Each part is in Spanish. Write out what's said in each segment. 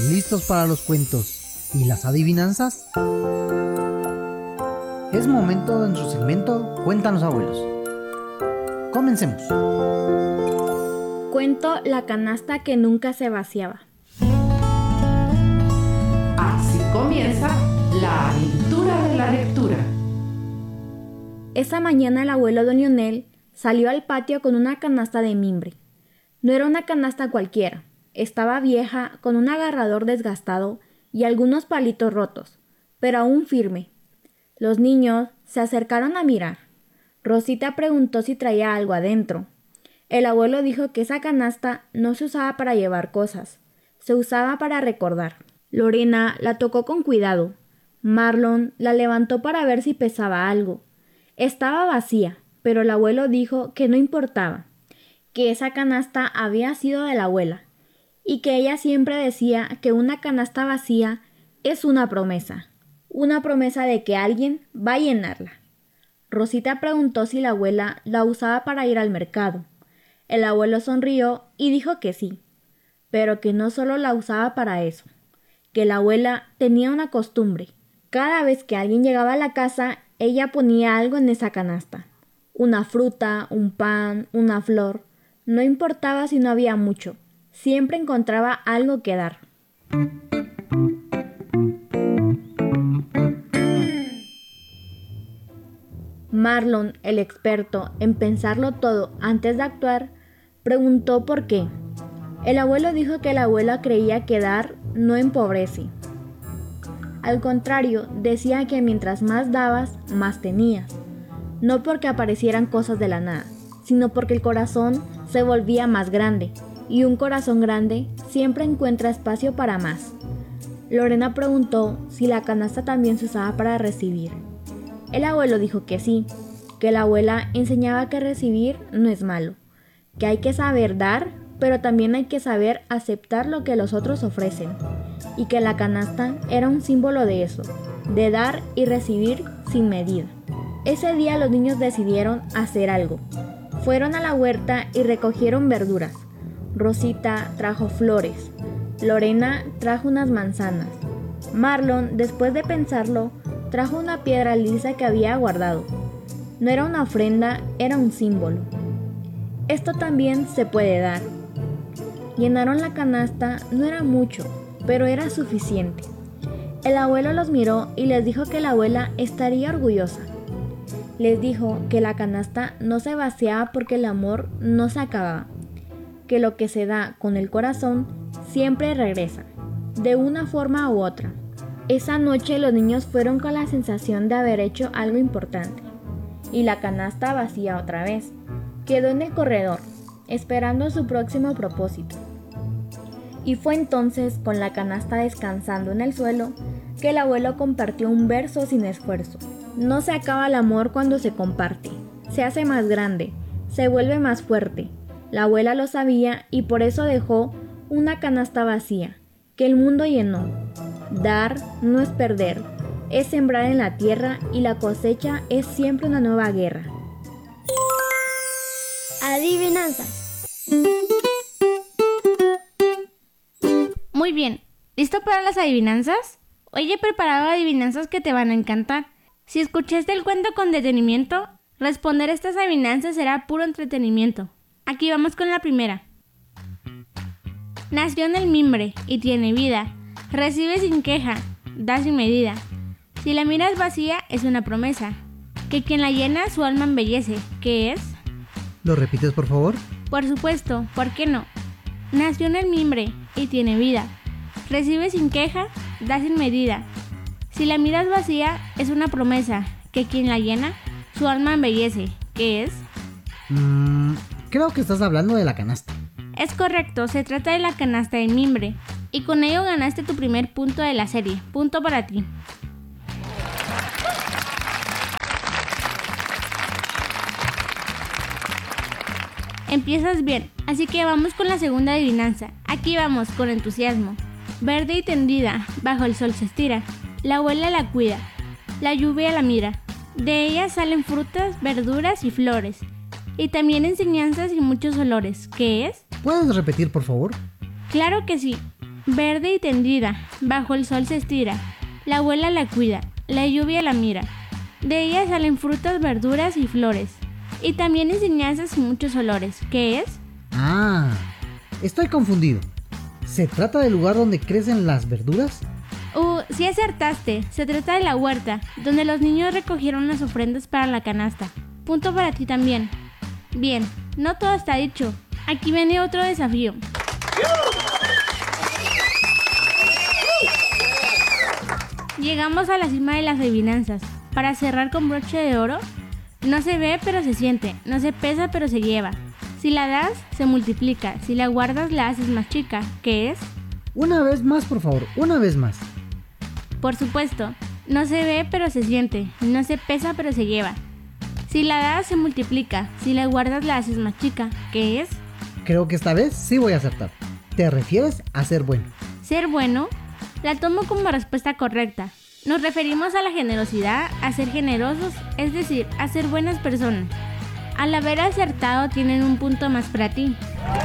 ¿Listos para los cuentos y las adivinanzas? Es momento de nuestro segmento Cuéntanos, abuelos. Comencemos. Cuento La canasta que nunca se vaciaba. Así comienza la aventura de la lectura. Esa mañana el abuelo don Lionel salió al patio con una canasta de mimbre. No era una canasta cualquiera, estaba vieja, con un agarrador desgastado y algunos palitos rotos, pero aún firme. Los niños se acercaron a mirar. Rosita preguntó si traía algo adentro. El abuelo dijo que esa canasta no se usaba para llevar cosas, se usaba para recordar. Lorena la tocó con cuidado. Marlon la levantó para ver si pesaba algo. Estaba vacía, pero el abuelo dijo que no importaba, que esa canasta había sido de la abuela, y que ella siempre decía que una canasta vacía es una promesa de que alguien va a llenarla. Rosita preguntó si la abuela la usaba para ir al mercado. El abuelo sonrió y dijo que sí, pero que no solo la usaba para eso, que la abuela tenía una costumbre. Cada vez que alguien llegaba a la casa, ella ponía algo en esa canasta. Una fruta, un pan, una flor. No importaba si no había mucho, siempre encontraba algo que dar. Marlon, el experto en pensarlo todo antes de actuar, preguntó por qué. El abuelo dijo que la abuela creía que dar no empobrece. Al contrario, decía que mientras más dabas, más tenías. No porque aparecieran cosas de la nada, sino porque el corazón se volvía más grande, y un corazón grande siempre encuentra espacio para más. Lorena preguntó si la canasta también se usaba para recibir. El abuelo dijo que sí, que la abuela enseñaba que recibir no es malo, que hay que saber dar, pero también hay que saber aceptar lo que los otros ofrecen, y que la canasta era un símbolo de eso, de dar y recibir sin medida. Ese día los niños decidieron hacer algo. Fueron a la huerta y recogieron verduras. Rosita trajo flores. Lorena trajo unas manzanas. Marlon, después de pensarlo, trajo una piedra lisa que había guardado. No era una ofrenda, era un símbolo. Esto también se puede dar. Llenaron la canasta, no era mucho, pero era suficiente. El abuelo los miró y les dijo que la abuela estaría orgullosa. Les dijo que la canasta no se vaciaba porque el amor no se acababa, que lo que se da con el corazón siempre regresa, de una forma u otra. Esa noche los niños fueron con la sensación de haber hecho algo importante, y la canasta vacía otra vez. Quedó en el corredor, esperando su próximo propósito. Y fue entonces, con la canasta descansando en el suelo, que el abuelo compartió un verso sin esfuerzo. No se acaba el amor cuando se comparte, se hace más grande, se vuelve más fuerte. La abuela lo sabía y por eso dejó una canasta vacía, que el mundo llenó. Dar no es perder, es sembrar en la tierra y la cosecha es siempre una nueva guerra. Adivinanzas. Muy bien, ¿listo para las adivinanzas? Hoy he preparado adivinanzas que te van a encantar. Si escuchaste el cuento con detenimiento, responder estas adivinanzas será puro entretenimiento. Aquí vamos con la primera. Nació en el mimbre y tiene vida. Recibe sin queja, da sin medida. Si la miras vacía es una promesa, que quien la llena su alma embellece. ¿Qué es? ¿Lo repites, por favor? Por supuesto, ¿por qué no? Nació en el mimbre y tiene vida. Recibe sin queja, da sin medida. Si la miras vacía es una promesa, que quien la llena su alma embellece. ¿Qué es? Creo que estás hablando de la canasta. Es correcto, se trata de la canasta de mimbre. Y con ello ganaste tu primer punto de la serie. Punto para ti. Empiezas bien, así que vamos con la segunda adivinanza. Aquí vamos, con entusiasmo. Verde y tendida, bajo el sol se estira. La abuela la cuida, la lluvia la mira. De ella salen frutas, verduras y flores. Y también enseñanzas y muchos olores. ¿Qué es? ¿Puedes repetir, por favor? Claro que sí. Verde y tendida, bajo el sol se estira. La abuela la cuida, la lluvia la mira. De ella salen frutas, verduras y flores. Y también enseñanzas y muchos olores. ¿Qué es? Ah, estoy confundido. ¿Se trata del lugar donde crecen las verduras? Sí acertaste. Se trata de la huerta, donde los niños recogieron las ofrendas para la canasta. Punto para ti también. Bien, no todo está dicho. Aquí viene otro desafío. Llegamos a la cima de las adivinanzas. Para cerrar con broche de oro, no se ve pero se siente, no se pesa pero se lleva. Si la das, se multiplica, si la guardas la haces más chica. ¿Qué es? Una vez más, por favor, una vez más. Por supuesto, no se ve pero se siente, no se pesa pero se lleva. Si la das, se multiplica, si la guardas la haces más chica. ¿Qué es? Creo que esta vez sí voy a acertar. ¿Te refieres a ser bueno? ¿Ser bueno? La tomo como respuesta correcta. Nos referimos a la generosidad, a ser generosos, es decir, a ser buenas personas. Al haber acertado tienen un punto más para ti.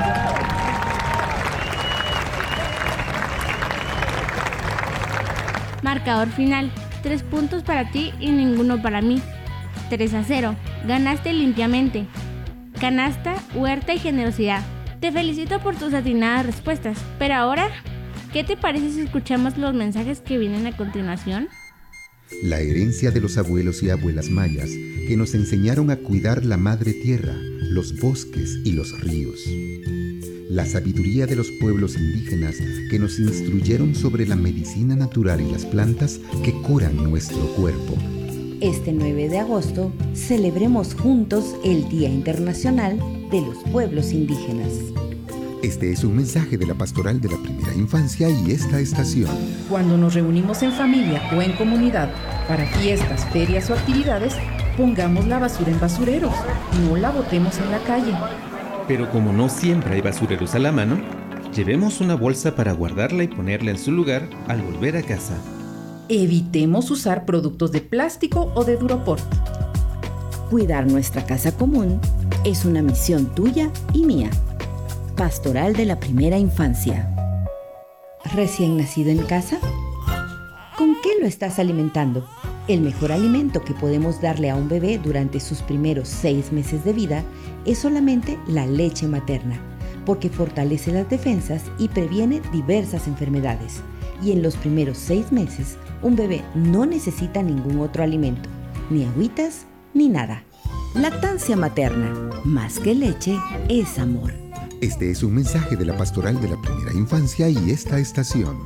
Marcador final, 3 puntos para ti y ninguno para mí. 3-0, ganaste limpiamente. Canasta, huerta y generosidad. Te felicito por tus atinadas respuestas, pero ahora, ¿qué te parece si escuchamos los mensajes que vienen a continuación? La herencia de los abuelos y abuelas mayas que nos enseñaron a cuidar la madre tierra, los bosques y los ríos. La sabiduría de los pueblos indígenas que nos instruyeron sobre la medicina natural y las plantas que curan nuestro cuerpo. Este 9 de agosto celebremos juntos el Día Internacional de los Pueblos Indígenas. Este es un mensaje de la Pastoral de la Primera Infancia y esta estación. Cuando nos reunimos en familia o en comunidad para fiestas, ferias o actividades, pongamos la basura en basureros, no la botemos en la calle. Pero como no siempre hay basureros a la mano, llevemos una bolsa para guardarla y ponerla en su lugar al volver a casa. Evitemos usar productos de plástico o de duroport. Cuidar nuestra casa común es una misión tuya y mía. Pastoral de la Primera Infancia. ¿Recién nacido en casa? ¿Con qué lo estás alimentando? El mejor alimento que podemos darle a un bebé durante sus primeros 6 meses de vida es solamente la leche materna, porque fortalece las defensas y previene diversas enfermedades. Y en los primeros 6 meses, un bebé no necesita ningún otro alimento, ni agüitas, ni nada. Lactancia materna, más que leche, es amor. Este es un mensaje de la Pastoral de la Primera Infancia y esta estación.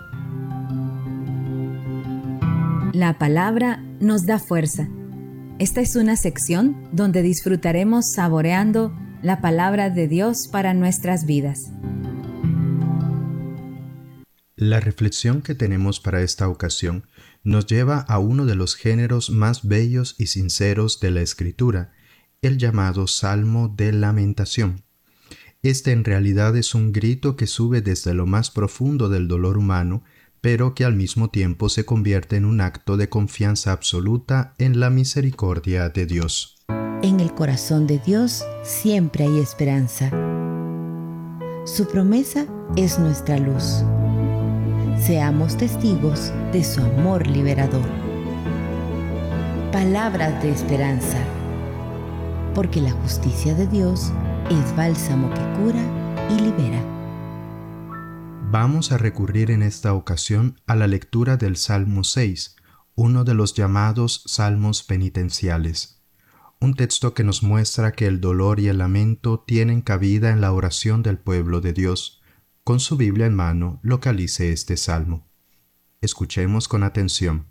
La palabra nos da fuerza. Esta es una sección donde disfrutaremos saboreando la palabra de Dios para nuestras vidas. La reflexión que tenemos para esta ocasión nos lleva a uno de los géneros más bellos y sinceros de la Escritura, el llamado Salmo de Lamentación. Este en realidad es un grito que sube desde lo más profundo del dolor humano, pero que al mismo tiempo se convierte en un acto de confianza absoluta en la misericordia de Dios. En el corazón de Dios siempre hay esperanza. Su promesa es nuestra luz. Seamos testigos de su amor liberador. Palabras de esperanza, porque la justicia de Dios es bálsamo que cura y libera. Vamos a recurrir en esta ocasión a la lectura del Salmo 6, uno de los llamados Salmos penitenciales. Un texto que nos muestra que el dolor y el lamento tienen cabida en la oración del pueblo de Dios. Con su Biblia en mano, localice este salmo. Escuchemos con atención.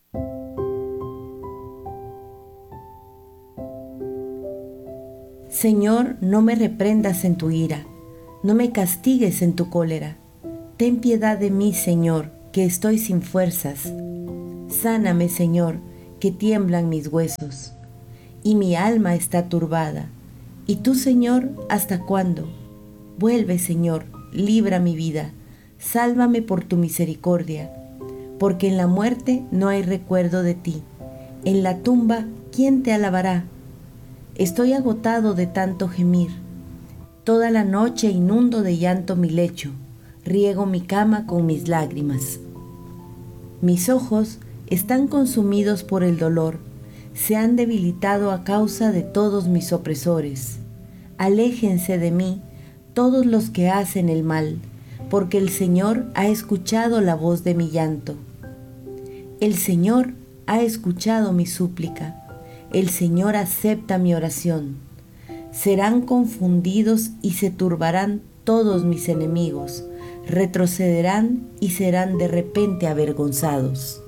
Señor, no me reprendas en tu ira, no me castigues en tu cólera. Ten piedad de mí, Señor, que estoy sin fuerzas. Sáname, Señor, que tiemblan mis huesos, y mi alma está turbada. ¿Y tú, Señor, hasta cuándo? Vuelve, Señor, libra mi vida, sálvame por tu misericordia, porque en la muerte no hay recuerdo de ti. En la tumba, ¿quién te alabará? Estoy agotado de tanto gemir. Toda la noche inundo de llanto mi lecho. riego mi cama con mis lágrimas. Mis ojos están consumidos por el dolor, se han debilitado a causa de todos mis opresores. Aléjense de mí todos los que hacen el mal, porque el Señor ha escuchado la voz de mi llanto. El Señor ha escuchado mi súplica, el Señor acepta mi oración. Serán confundidos y se turbarán todos mis enemigos, retrocederán y serán de repente avergonzados.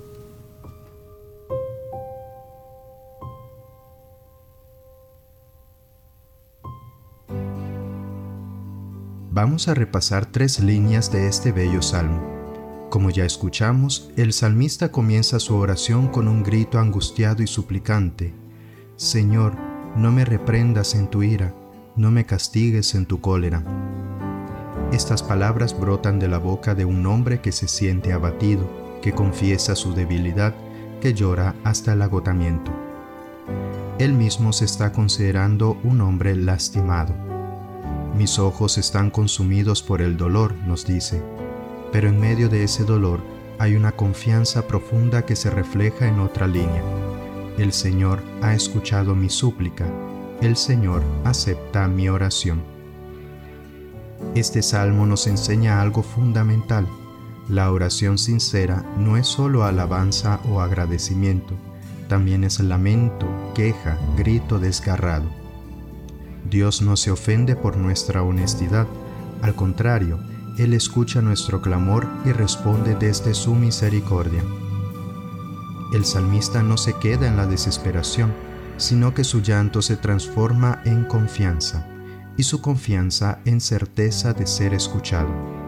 Vamos a repasar 3 líneas de este bello salmo. Como ya escuchamos, el salmista comienza su oración con un grito angustiado y suplicante: Señor, no me reprendas en tu ira, no me castigues en tu cólera. Estas palabras brotan de la boca de un hombre que se siente abatido, que confiesa su debilidad, que llora hasta el agotamiento. Él mismo se está considerando un hombre lastimado. Mis ojos están consumidos por el dolor, nos dice, pero en medio de ese dolor hay una confianza profunda que se refleja en otra línea. El Señor ha escuchado mi súplica, el Señor acepta mi oración. Este salmo nos enseña algo fundamental. La oración sincera no es solo alabanza o agradecimiento, también es lamento, queja, grito desgarrado. Dios no se ofende por nuestra honestidad, al contrario, Él escucha nuestro clamor y responde desde su misericordia. El salmista no se queda en la desesperación, sino que su llanto se transforma en confianza, y su confianza en certeza de ser escuchado.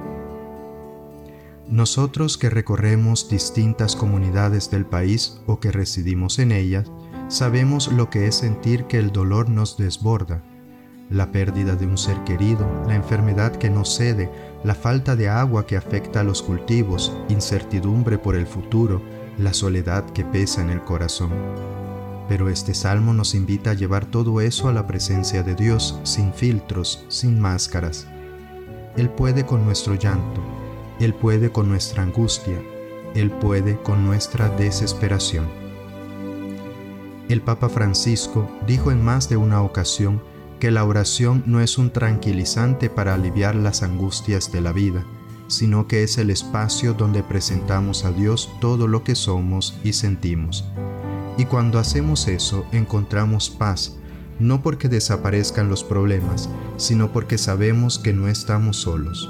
Nosotros que recorremos distintas comunidades del país o que residimos en ellas, sabemos lo que es sentir que el dolor nos desborda. La pérdida de un ser querido, la enfermedad que no cede, la falta de agua que afecta a los cultivos, incertidumbre por el futuro, la soledad que pesa en el corazón. Pero este salmo nos invita a llevar todo eso a la presencia de Dios, sin filtros, sin máscaras. Él puede con nuestro llanto, Él puede con nuestra angustia, Él puede con nuestra desesperación. El Papa Francisco dijo en más de una ocasión que la oración no es un tranquilizante para aliviar las angustias de la vida, sino que es el espacio donde presentamos a Dios todo lo que somos y sentimos. Y cuando hacemos eso, encontramos paz, no porque desaparezcan los problemas, sino porque sabemos que no estamos solos.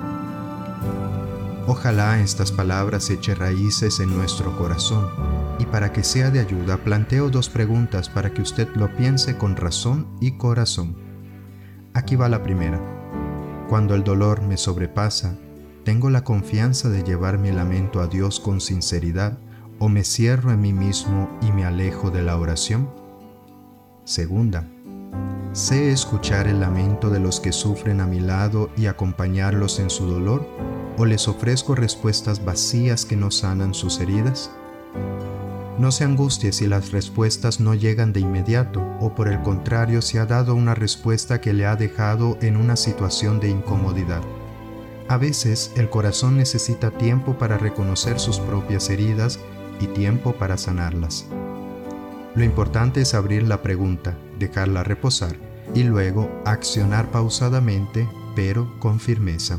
Ojalá estas palabras echen raíces en nuestro corazón, y para que sea de ayuda, planteo 2 preguntas para que usted lo piense con razón y corazón. Aquí va la primera. Cuando el dolor me sobrepasa, ¿tengo la confianza de llevar mi lamento a Dios con sinceridad o me cierro en mí mismo y me alejo de la oración? Segunda, ¿sé escuchar el lamento de los que sufren a mi lado y acompañarlos en su dolor o les ofrezco respuestas vacías que no sanan sus heridas? No se angustie si las respuestas no llegan de inmediato o por el contrario si ha dado una respuesta que le ha dejado en una situación de incomodidad. A veces el corazón necesita tiempo para reconocer sus propias heridas y tiempo para sanarlas. Lo importante es abrir la pregunta, dejarla reposar y luego accionar pausadamente pero con firmeza.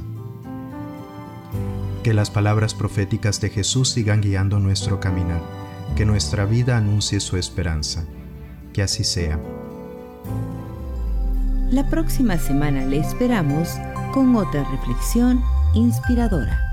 Que las palabras proféticas de Jesús sigan guiando nuestro caminar. Que nuestra vida anuncie su esperanza. Que así sea. La próxima semana le esperamos con otra reflexión inspiradora.